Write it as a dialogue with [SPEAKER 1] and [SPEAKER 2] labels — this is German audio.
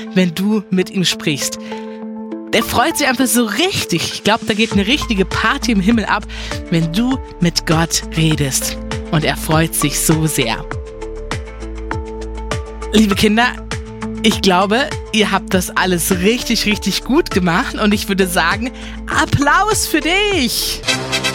[SPEAKER 1] wenn du mit ihm sprichst. Der freut sich einfach so richtig. Ich glaube, da geht eine richtige Party im Himmel ab, wenn du mit Gott redest. Und er freut sich so sehr. Liebe Kinder, ich glaube, ihr habt das alles richtig, richtig gut gemacht. Und ich würde sagen, Applaus für dich!